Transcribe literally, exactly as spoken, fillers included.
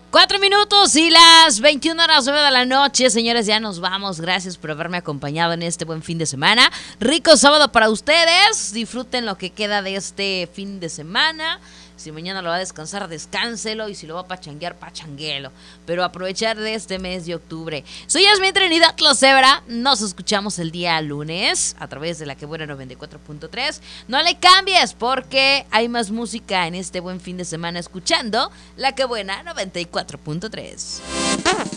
Cuatro minutos y las veintiuna horas nueve de la noche. Señores, ya nos vamos. Gracias por haberme acompañado en este buen fin de semana. Rico sábado para ustedes. Disfruten lo que queda de este fin de semana. Si mañana lo va a descansar, descánselo. Y si lo va a pachanguear, pachanguelo. Pero aprovechar de este mes de octubre. Soy Yasmín Trinidad Losebra. Nos escuchamos el día lunes a través de la que buena noventa y cuatro punto tres. No le cambies porque hay más música en este buen fin de semana escuchando la que buena noventa y cuatro punto tres.